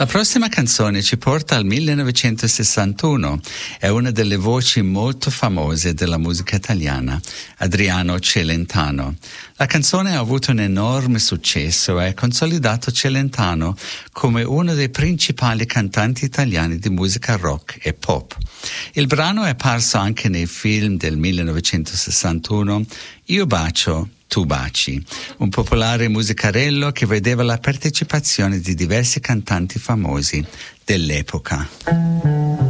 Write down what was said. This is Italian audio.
La prossima canzone ci porta al 1961. È una delle voci molto famose della musica italiana, Adriano Celentano. La canzone ha avuto un enorme successo e ha consolidato Celentano come uno dei principali cantanti italiani di musica rock e pop. Il brano è apparso anche nei film del 1961 Io bacio, tu baci, un popolare musicarello che vedeva la partecipazione di diversi cantanti famosi dell'epoca.